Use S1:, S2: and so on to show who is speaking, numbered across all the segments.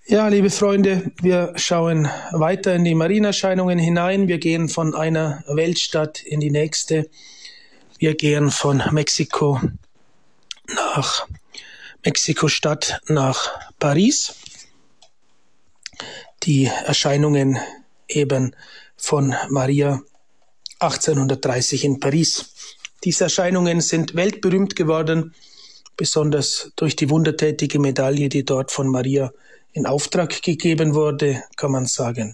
S1: Ja, liebe Freunde, wir schauen weiter in die Marienerscheinungen hinein. Wir gehen von einer Weltstadt in die nächste. Wir gehen von Mexiko-Stadt nach Paris. Die Erscheinungen eben von Maria 1830 in Paris. Diese Erscheinungen sind weltberühmt geworden, besonders durch die wundertätige Medaille, die dort von Maria in Auftrag gegeben wurde, kann man sagen.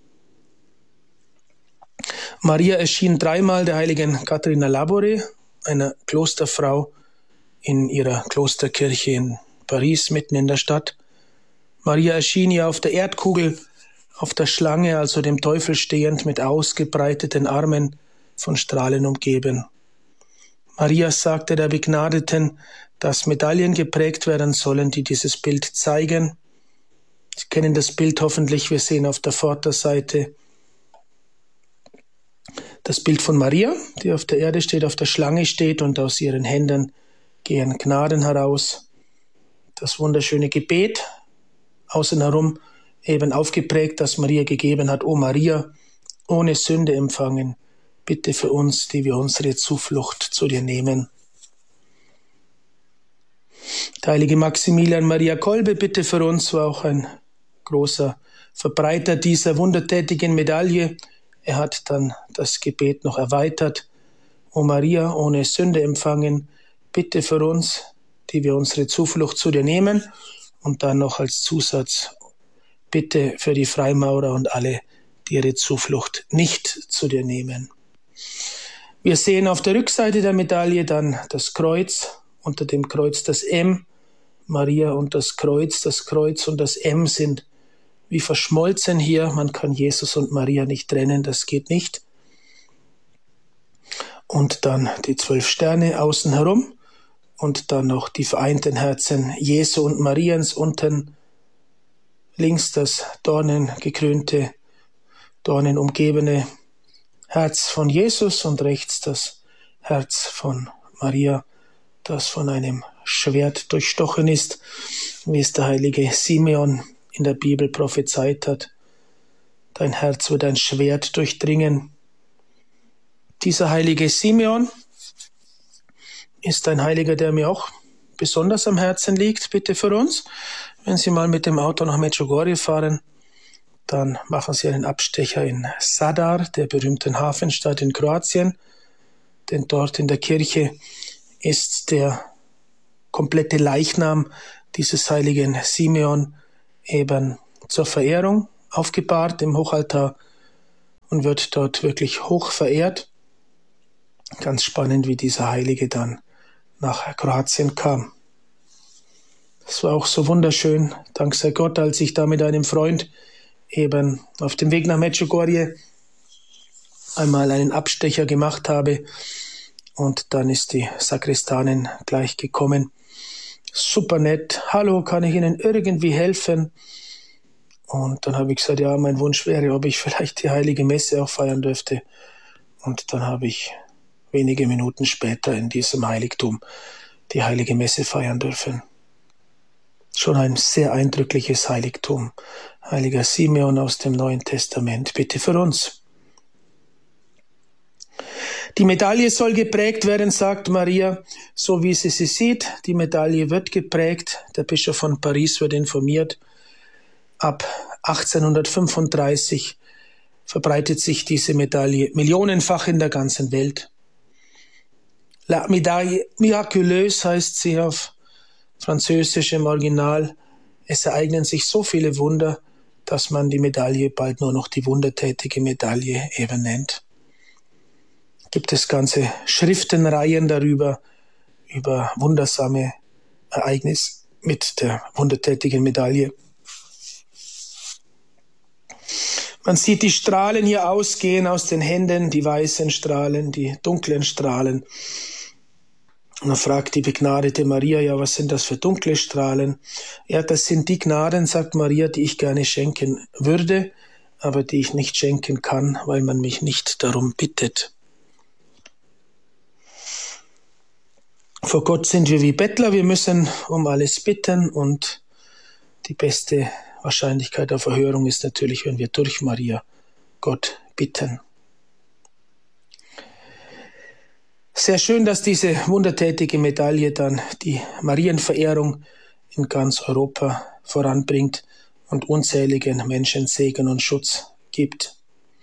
S1: Maria erschien dreimal der heiligen Caterina Labore, einer Klosterfrau in ihrer Klosterkirche in Paris, mitten in der Stadt. Maria erschien ihr auf der Erdkugel, auf der Schlange, also dem Teufel stehend, mit ausgebreiteten Armen, von Strahlen umgeben. Maria sagte der Begnadeten, dass Medaillen geprägt werden sollen, die dieses Bild zeigen. Sie kennen das Bild hoffentlich, wir sehen auf der Vorderseite das Bild von Maria, die auf der Erde steht, auf der Schlange steht und aus ihren Händen gehen Gnaden heraus. Das wunderschöne Gebet außen herum eben aufgeprägt, das Maria gegeben hat. O Maria, ohne Sünde empfangen, bitte für uns, die wir unsere Zuflucht zu dir nehmen. Der heilige Maximilian Maria Kolbe, bitte für uns, war auch ein großer Verbreiter dieser wundertätigen Medaille. Er hat dann das Gebet noch erweitert. O Maria, ohne Sünde empfangen, bitte für uns, die wir unsere Zuflucht zu dir nehmen. Und dann noch als Zusatz, bitte für die Freimaurer und alle, die ihre Zuflucht nicht zu dir nehmen. Wir sehen auf der Rückseite der Medaille dann das Kreuz, unter dem Kreuz das M, Maria und das Kreuz und das M sind wie verschmolzen hier. Man kann Jesus und Maria nicht trennen, das geht nicht. Und dann die 12 Sterne außen herum und dann noch die vereinten Herzen Jesu und Mariens unten. Links das dornengekrönte, dornenumgebene Herz von Jesus und rechts das Herz von Maria, das von einem Schwert durchstochen ist, wie es der heilige Simeon in der Bibel prophezeit hat. Dein Herz wird ein Schwert durchdringen. Dieser heilige Simeon ist ein Heiliger, der mir auch besonders am Herzen liegt. Bitte für uns, wenn Sie mal mit dem Auto nach Medjugorje fahren, dann machen Sie einen Abstecher in Zadar, der berühmten Hafenstadt in Kroatien, denn dort in der Kirche ist der komplette Leichnam dieses heiligen Simeon eben zur Verehrung aufgebahrt im Hochaltar und wird dort wirklich hoch verehrt. Ganz spannend, wie dieser Heilige dann nach Kroatien kam. Es war auch so wunderschön, dank sei Gott, als ich da mit einem Freund eben auf dem Weg nach Medjugorje einmal einen Abstecher gemacht habe und dann ist die Sakristanin gleich gekommen. Super nett. Hallo, kann ich Ihnen irgendwie helfen? Und dann habe ich gesagt, ja, mein Wunsch wäre, ob ich vielleicht die Heilige Messe auch feiern dürfte. Und dann habe ich wenige Minuten später in diesem Heiligtum die Heilige Messe feiern dürfen. Schon ein sehr eindrückliches Heiligtum. Heiliger Simeon aus dem Neuen Testament, bitte für uns. Die Medaille soll geprägt werden, sagt Maria, so wie sie sieht. Die Medaille wird geprägt. Der Bischof von Paris wird informiert. Ab 1835 verbreitet sich diese Medaille millionenfach in der ganzen Welt. La Médaille miraculeuse heißt sie auf Französisch im Original. Es ereignen sich so viele Wunder, dass man die Medaille bald nur noch die wundertätige Medaille eben nennt. Gibt es ganze Schriftenreihen darüber, über wundersame Ereignisse mit der wundertätigen Medaille. Man sieht die Strahlen hier ausgehen aus den Händen, die weißen Strahlen, die dunklen Strahlen. Und dann fragt die begnadete Maria, ja, was sind das für dunkle Strahlen? Ja, das sind die Gnaden, sagt Maria, die ich gerne schenken würde, aber die ich nicht schenken kann, weil man mich nicht darum bittet. Vor Gott sind wir wie Bettler, wir müssen um alles bitten und die beste Wahrscheinlichkeit auf Erhörung ist natürlich, wenn wir durch Maria Gott bitten. Sehr schön, dass diese wundertätige Medaille dann die Marienverehrung in ganz Europa voranbringt und unzähligen Menschen Segen und Schutz gibt.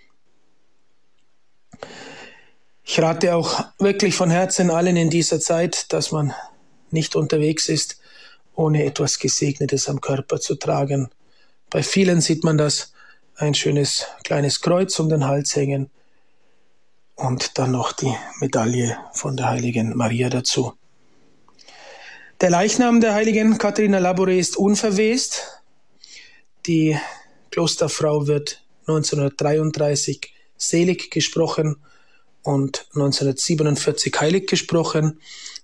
S1: Ich rate auch wirklich von Herzen allen in dieser Zeit, dass man nicht unterwegs ist, ohne etwas Gesegnetes am Körper zu tragen. Bei vielen sieht man das, ein schönes kleines Kreuz um den Hals hängen und dann noch die Medaille von der heiligen Maria dazu. Der Leichnam der heiligen Katharina Labouré ist unverwest. Die Klosterfrau wird 1933 selig gesprochen und 1947 heilig gesprochen.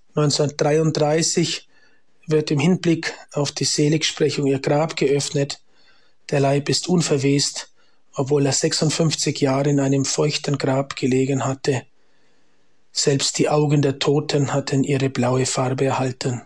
S1: 1933 wird im Hinblick auf die Seligsprechung ihr Grab geöffnet. Der Leib ist unverwest, obwohl er 56 Jahre in einem feuchten Grab gelegen hatte. Selbst die Augen der Toten hatten ihre blaue Farbe erhalten.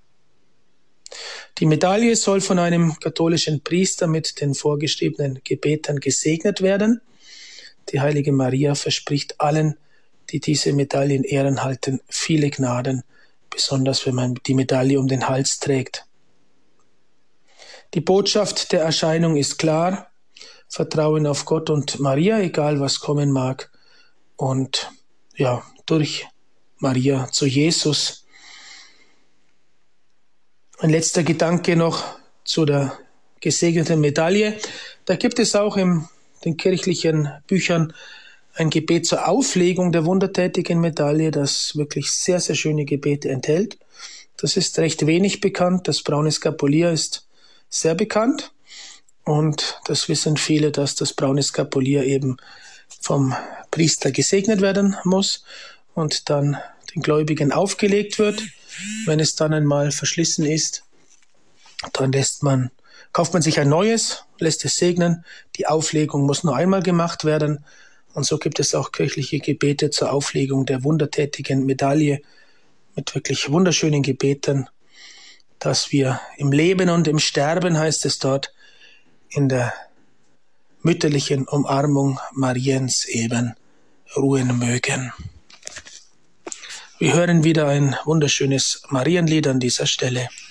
S1: Die Medaille soll von einem katholischen Priester mit den vorgeschriebenen Gebeten gesegnet werden. Die heilige Maria verspricht allen, die diese Medaille in Ehren halten, viele Gnaden, besonders wenn man die Medaille um den Hals trägt. Die Botschaft der Erscheinung ist klar: Vertrauen auf Gott und Maria, egal was kommen mag, und durch Maria zu Jesus. Ein letzter Gedanke noch zu der gesegneten Medaille. Da gibt es auch in den kirchlichen Büchern ein Gebet zur Auflegung der wundertätigen Medaille, das wirklich sehr, sehr schöne Gebete enthält. Das ist recht wenig bekannt. Das braune Skapulier ist sehr bekannt. Und das wissen viele, dass das braune Skapulier eben vom Priester gesegnet werden muss und dann den Gläubigen aufgelegt wird. Wenn es dann einmal verschlissen ist, dann kauft man sich ein neues, lässt es segnen. Die Auflegung muss nur einmal gemacht werden. Und so gibt es auch kirchliche Gebete zur Auflegung der wundertätigen Medaille mit wirklich wunderschönen Gebeten, dass wir im Leben und im Sterben, heißt es dort, in der mütterlichen Umarmung Mariens eben ruhen mögen. Wir hören wieder ein wunderschönes Marienlied an dieser Stelle.